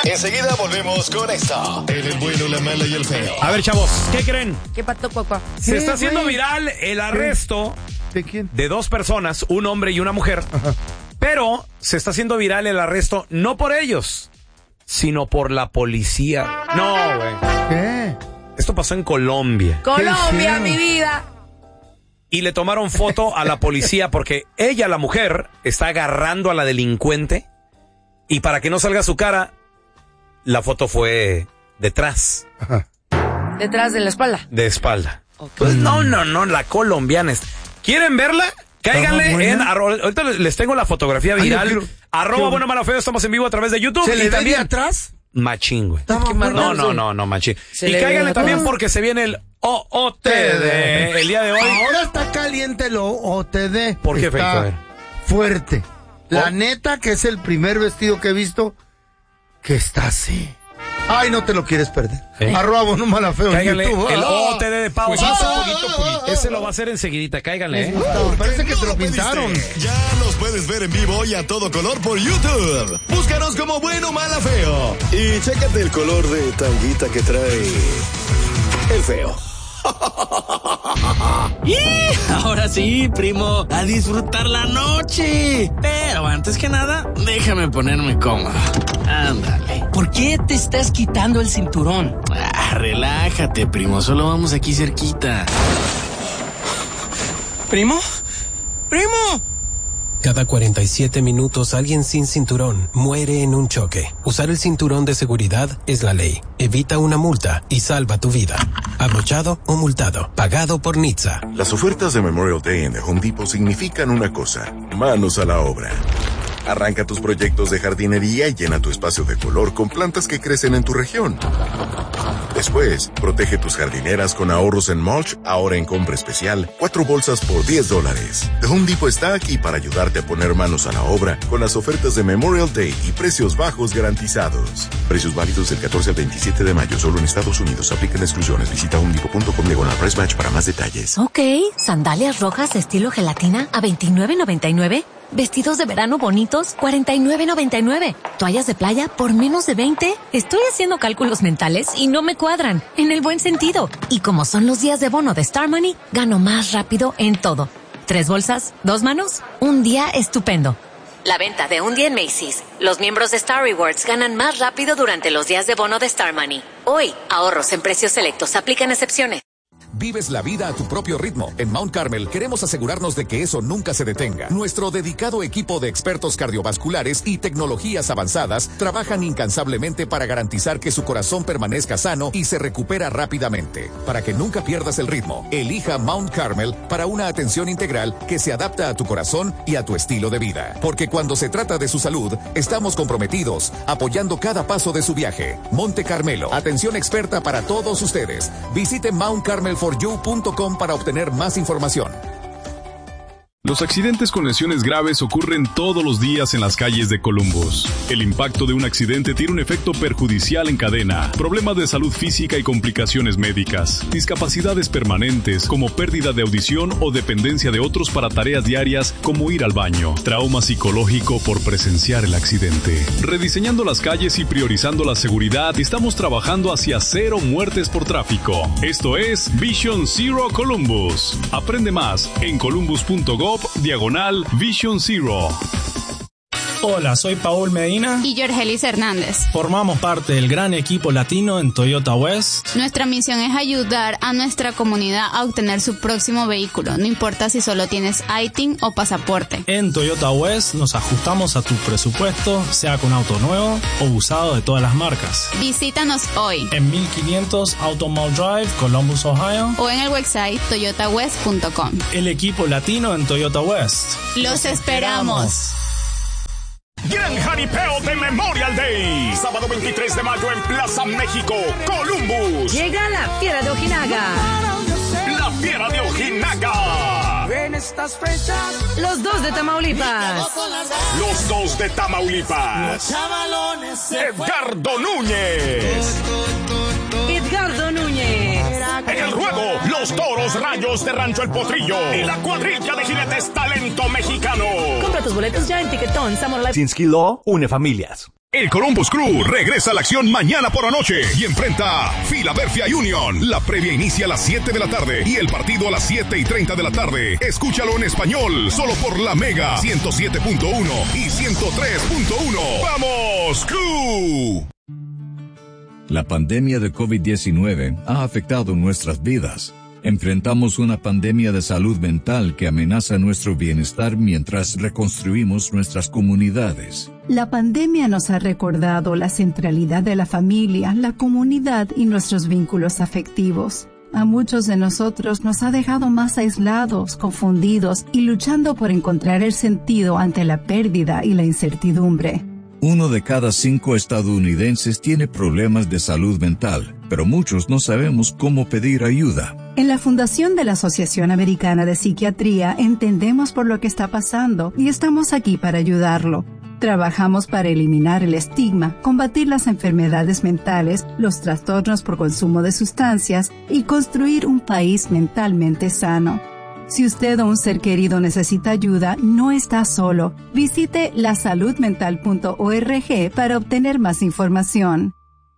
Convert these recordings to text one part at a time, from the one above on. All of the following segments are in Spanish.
Enseguida volvemos con esto. El bueno, la mala y el feo. A ver, chavos, ¿qué creen? ¿Qué pato, cuacua? Se está haciendo viral el arresto ¿De quién? de dos personas, un hombre y una mujer. Ajá. Pero se está haciendo viral el arresto no por ellos, sino por la policía. No, güey. ¿Qué? Esto pasó en Colombia. Colombia, mi vida. Y le tomaron foto a la policía porque ella, la mujer, está agarrando a la delincuente. Y para que no salga su cara, la foto fue detrás. Ajá. Detrás de la espalda. De espalda. Okay. Pues no, la colombiana es. ¿Quieren verla? Cáiganle en ahorita les tengo la fotografía viral. @ bueno, malo, feo. Estamos en vivo a través de YouTube. ¿Se le ve también de atrás? Machín, güey. No, machín. Se Y le cáiganle ve también atrás. porque se viene el OOTD el día de hoy. Ahora está caliente el OOTD. ¿Por qué, Está Feito? A ver. fuerte. La neta que es el primer vestido que he visto que está así. Ay, no te lo quieres perder. ¿Eh? @ bueno, mala, feo en Cáiganle YouTube. el OOTD de pausa. Purito. Ese lo va a hacer enseguidita. Cáiganle, ¿eh? Parece que te lo pintaron. Ya nos puedes ver en vivo y a todo color por YouTube. Búscanos como bueno, mala, feo. Y chécate el color de tanguita que trae el feo. Ahora sí, primo, a disfrutar la noche. Pero antes que nada, déjame ponerme cómodo. Ándale. ¿Por qué te estás quitando el cinturón? Relájate, primo, solo vamos aquí cerquita. ¿Primo? ¡Primo! Cada 47 minutos alguien sin cinturón muere en un choque. Usar el cinturón de seguridad es la ley. Evita una multa y salva tu vida. Abrochado o multado. Pagado por NHTSA. Las ofertas de Memorial Day en The Home Depot significan una cosa: manos a la obra. Arranca tus proyectos de jardinería y llena tu espacio de color con plantas que crecen en tu región. Después, protege tus jardineras con ahorros en mulch, ahora en compra especial, 4 bolsas por $10. The Home Depot está aquí para ayudarte a poner manos a la obra con las ofertas de Memorial Day y precios bajos garantizados. Precios válidos del 14 al 27 de mayo, solo en Estados Unidos. Aplican exclusiones. Visita homedepot.com/price match para más detalles. Ok, sandalias rojas estilo gelatina a $29.99. Vestidos de verano bonitos, $49.99. Toallas de playa por menos de $20. Estoy haciendo cálculos mentales y no me cuadran, en el buen sentido. Y como son los días de bono de Star Money, gano más rápido en todo. 3 bolsas, 2 manos, un día estupendo. La venta de un día en Macy's. Los miembros de Star Rewards ganan más rápido durante los días de bono de Star Money. Hoy, ahorros en precios selectos. Aplican excepciones. Vives la vida a tu propio ritmo. En Mount Carmel queremos asegurarnos de que eso nunca se detenga. Nuestro dedicado equipo de expertos cardiovasculares y tecnologías avanzadas trabajan incansablemente para garantizar que su corazón permanezca sano y se recupera rápidamente. Para que nunca pierdas el ritmo, elija Mount Carmel para una atención integral que se adapta a tu corazón y a tu estilo de vida. Porque cuando se trata de su salud, estamos comprometidos, apoyando cada paso de su viaje. Monte Carmelo, atención experta para todos ustedes. Visite mountcarmelforyou.com para obtener más información. Los accidentes con lesiones graves ocurren todos los días en las calles de Columbus. El impacto de un accidente tiene un efecto perjudicial en cadena, problemas de salud física y complicaciones médicas, discapacidades permanentes como pérdida de audición o dependencia de otros para tareas diarias como ir al baño, trauma psicológico por presenciar el accidente. Rediseñando las calles y priorizando la seguridad, estamos trabajando hacia 0 muertes por tráfico. Esto es Vision Zero Columbus. Aprende más en columbus.gov/Vision Zero. Hola, soy Paul Medina y Yorgelis Hernández. Formamos parte del gran equipo latino en Toyota West. Nuestra misión es ayudar a nuestra comunidad a obtener su próximo vehículo, no importa si solo tienes ITIN o pasaporte. En Toyota West nos ajustamos a tu presupuesto, sea con auto nuevo o usado de todas las marcas. Visítanos hoy en 1500 Automall Drive, Columbus, Ohio, o en el website toyotawest.com. El equipo latino en Toyota West. ¡Los esperamos! Gran jaripeo de Memorial Day. Sábado 23 de mayo en Plaza México, Columbus. Llega la Fiera de Ojinaga. La Fiera de Ojinaga. En estas fechas, los 2 de Tamaulipas. Los 2 de Tamaulipas. Los chavalones. Edgardo Núñez. Edgardo Núñez. En el ruedo, los Toros Rayos de Rancho El Potrillo. Y la cuadrilla de jinetes Talento Mexicano. Compra tus boletos ya en Tiquetón, Zamora. Sinski Law une familias. El Columbus Crew regresa a la acción mañana por la noche y enfrenta Philadelphia Union. La previa inicia a las 7 de la tarde y el partido a las 7:30 de la tarde. Escúchalo en español, solo por la Mega 107.1 y 103.1. ¡Vamos, Crew! La pandemia de COVID-19 ha afectado nuestras vidas. Enfrentamos una pandemia de salud mental que amenaza nuestro bienestar mientras reconstruimos nuestras comunidades. La pandemia nos ha recordado la centralidad de la familia, la comunidad y nuestros vínculos afectivos. A muchos de nosotros nos ha dejado más aislados, confundidos y luchando por encontrar el sentido ante la pérdida y la incertidumbre. 1 de cada 5 estadounidenses tiene problemas de salud mental, pero muchos no sabemos cómo pedir ayuda. En la Fundación de la Asociación Americana de Psiquiatría entendemos por lo que está pasando y estamos aquí para ayudarlo. Trabajamos para eliminar el estigma, combatir las enfermedades mentales, los trastornos por consumo de sustancias y construir un país mentalmente sano. Si usted o un ser querido necesita ayuda, no está solo. Visite lasaludmental.org para obtener más información.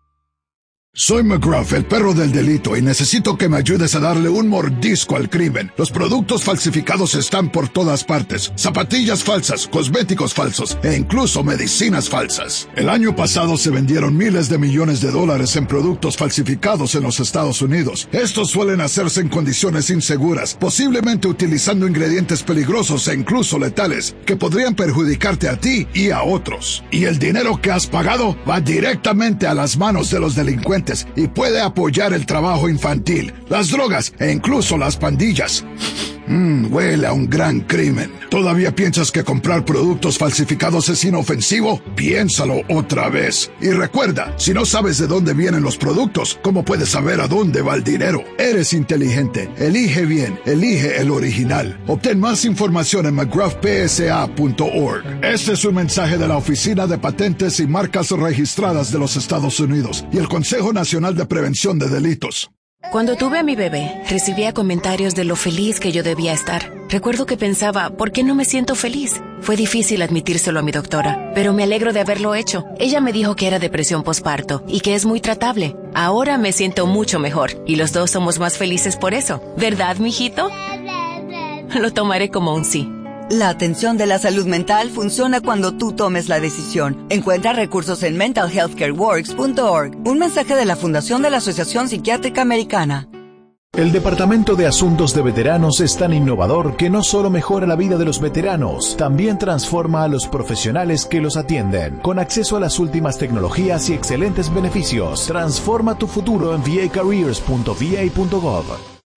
Soy McGruff, el perro del delito, y necesito que me ayudes a darle un mordisco al crimen. Los productos falsificados están por todas partes. Zapatillas falsas, cosméticos falsos e incluso medicinas falsas. El año pasado se vendieron miles de millones de dólares en productos falsificados en los Estados Unidos. Estos suelen hacerse en condiciones inseguras, posiblemente utilizando ingredientes peligrosos e incluso letales, que podrían perjudicarte a ti y a otros. Y el dinero que has pagado va directamente a las manos de los delincuentes y puede apoyar el trabajo infantil, las drogas e incluso las pandillas. Huele a un gran crimen. ¿Todavía piensas que comprar productos falsificados es inofensivo? Piénsalo otra vez. Y recuerda, si no sabes de dónde vienen los productos, ¿cómo puedes saber a dónde va el dinero? Eres inteligente. Elige bien. Elige el original. Obtén más información en mcgruffpsa.org. Este es un mensaje de la Oficina de Patentes y Marcas Registradas de los Estados Unidos y el Consejo Nacional de Prevención de Delitos. Cuando tuve a mi bebé, recibía comentarios de lo feliz que yo debía estar. Recuerdo que pensaba, ¿por qué no me siento feliz? Fue difícil admitírselo a mi doctora, pero me alegro de haberlo hecho. Ella me dijo que era depresión posparto y que es muy tratable. Ahora me siento mucho mejor y los dos somos más felices por eso. ¿Verdad, mijito? Lo tomaré como un sí. La atención de la salud mental funciona cuando tú tomes la decisión. Encuentra recursos en mentalhealthcareworks.org. Un mensaje de la Fundación de la Asociación Psiquiátrica Americana. El Departamento de Asuntos de Veteranos es tan innovador que no solo mejora la vida de los veteranos, también transforma a los profesionales que los atienden. Con acceso a las últimas tecnologías y excelentes beneficios, transforma tu futuro en vacareers.va.gov.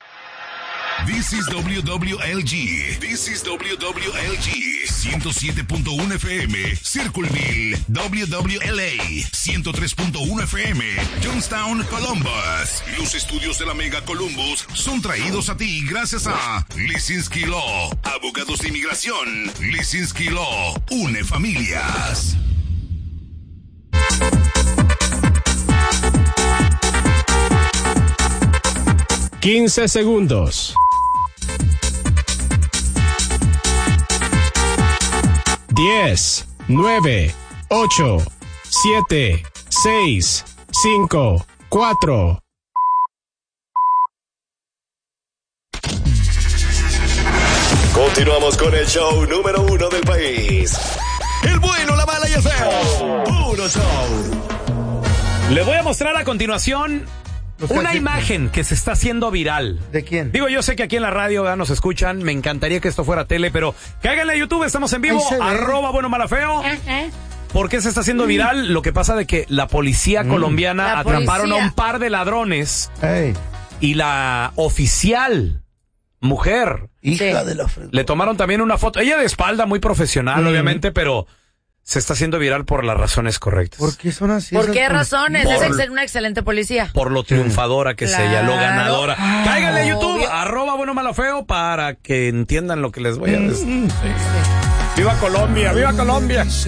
This is WWLG. This is WWLG. 107.1 FM. Circleville. WWLA. 103.1 FM. Johnstown, Columbus. Los estudios de la Mega Columbus son traídos a ti gracias a Lisinski Law. Abogados de inmigración. Lisinski Law. Une familias. $15 segundos. 10, 9, 8, 7, 6, 5, 4. Continuamos con el show número 1 del país. El bueno, la mala y el feo. Puro show. Le voy a mostrar a continuación una imagen que se está haciendo viral. ¿De quién? Digo, yo sé que aquí en la radio ya nos escuchan. Me encantaría que esto fuera tele, pero cáiganle a YouTube, estamos en vivo. @ bueno, feo. ¿Por qué se está haciendo viral? Lo que pasa de que la policía colombiana atraparon a un par de ladrones. Y la oficial mujer, hija de la frente, le tomaron también una foto. Ella de espalda, muy profesional, obviamente, pero se está haciendo viral por las razones correctas. ¿Por qué son así? ¿Por qué razones? Es una excelente policía. Por lo triunfadora que es ella, lo ganadora. Cáiganle a YouTube, @ bueno, feo, para que entiendan lo que les voy a decir. ¡Viva Colombia! ¡Viva Colombia!